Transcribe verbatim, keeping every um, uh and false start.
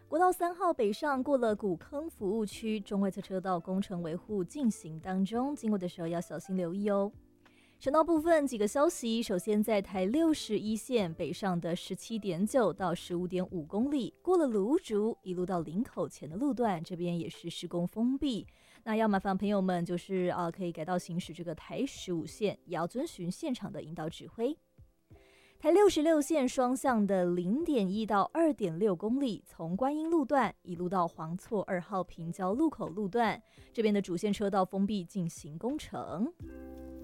国道三号北上过了古坑服务区，中外侧车道工程维护进行当中，经过的时候要小心留意哦。省道部分几个消息，首先在台六十一线北上的 十七点九 到 十五点五 公里，过了芦竹一路到林口前的路段，这边也是施工封闭。那要麻烦朋友们就是啊，可以改道行驶这个台十五线，也要遵循现场的引导指挥。台六十六线双向的 零点一 到 二点六 公里，从观音路段一路到黄厝二号平交路口路段，这边的主线车道封闭进行工程。